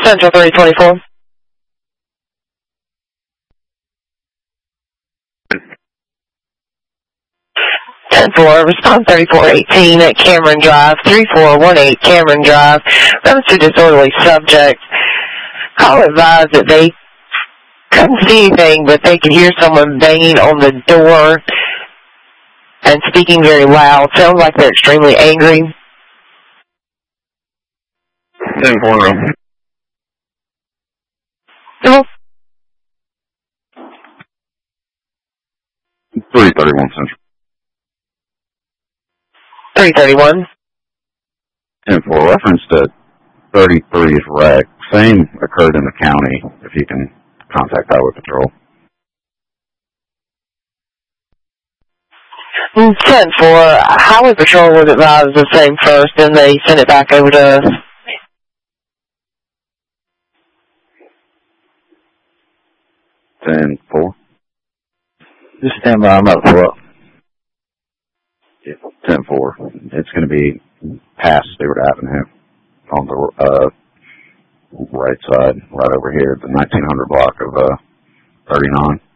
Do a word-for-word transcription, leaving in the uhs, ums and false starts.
Central three twenty-four. ten four, response thirty-four eighteen at Cameron Drive, three four one eight Cameron Drive. Runs to disorderly subject. Call advised that they couldn't see anything, but they could hear someone banging on the door and speaking very loud. Sounds like they're extremely angry. ten four. Hello? three thirty-one Central. three thirty-one. ten four, reference to thirty-three's wreck. Same occurred in the county, if you can contact Highway Patrol. ten four, Highway Patrol was advised the same first, and they sent it back over to us. ten four. Just stand by, I'm up for it. Yeah, ten four. It's going to be past Stewart Avenue on the uh, right side, right over here, the nineteen hundred block of uh, thirty-nine.